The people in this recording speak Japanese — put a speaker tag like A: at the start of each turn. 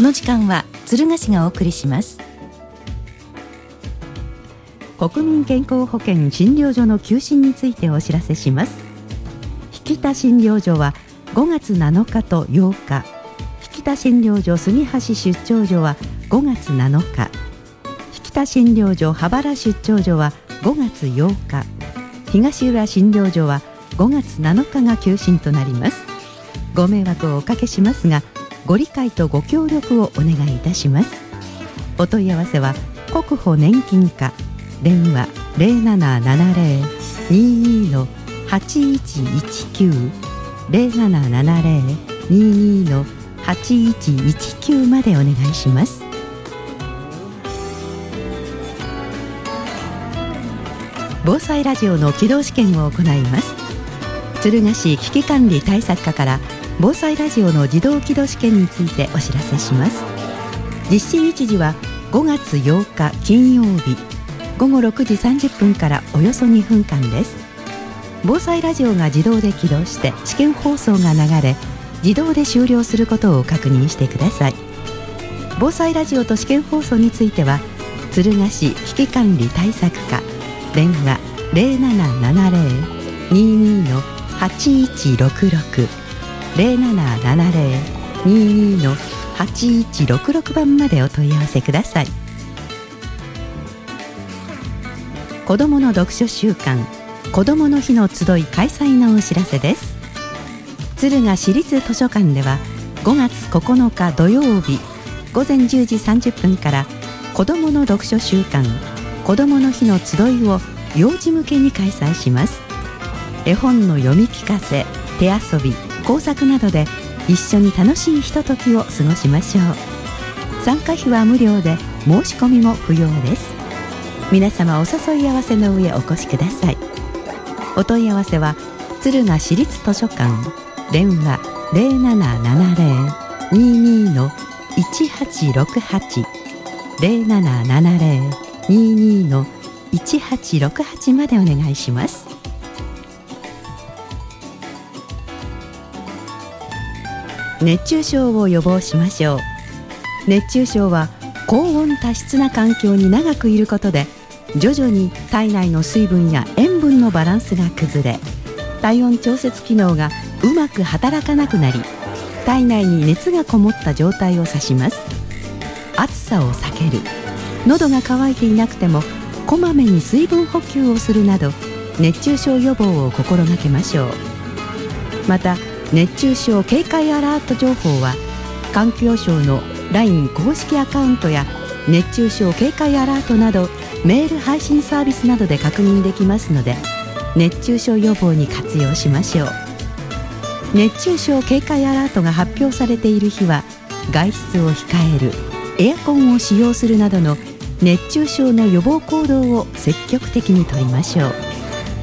A: の時間は敦賀市がお送りします。
B: 国民健康保険診療所の休診についてお知らせします。引田診療所は5月7日と8日、引田診療所杉橋出張所は5月7日、引田診療所羽原出張所は5月8日、東浦診療所は5月7日が休診となります。ご迷惑をおかけしますが、ご理解とご協力をお願いいたします。お問い合わせは国保年金課、電話 0770-22-8119 0770-22-8119 までお願いします。防災ラジオの起動試験を行います。敦賀市危機管理対策課から防災ラジオの自動起動試験についてお知らせします。実施日時は5月8日金曜日午後6時30分からおよそ2分間です。防災ラジオが自動で起動して試験放送が流れ、自動で終了することを確認してください。防災ラジオと試験放送については敦賀市危機管理対策課、電話 0770-22-8166 0770-22-8166 番までお問い合わせください。子どもの読書週間、子どもの日の集い開催のお知らせです。敦賀市立図書館では5月9日土曜日午前10時30分から子どもの読書週間、子どもの日の集いを幼児向けに開催します。絵本の読み聞かせ、手遊び、工作などで一緒に楽しいひとときを過ごしましょう。参加費は無料で申し込みも不要です。皆様お誘い合わせの上お越しください。お問い合わせは敦賀市立図書館、電話 0770-22-1868 0770-22-1868 までお願いします。熱中症を予防しましょう。熱中症は高温多湿な環境に長くいることで、徐々に体内の水分や塩分のバランスが崩れ、体温調節機能がうまく働かなくなり、体内に熱がこもった状態を指します。暑さを避ける、喉が渇いていなくてもこまめに水分補給をするなど、熱中症予防を心がけましょう。また熱中症警戒アラート情報は環境省の LINE 公式アカウントや熱中症警戒アラートなどメール配信サービスなどで確認できますので、熱中症予防に活用しましょう。熱中症警戒アラートが発表されている日は外出を控える、エアコンを使用するなどの熱中症の予防行動を積極的に取りましょう。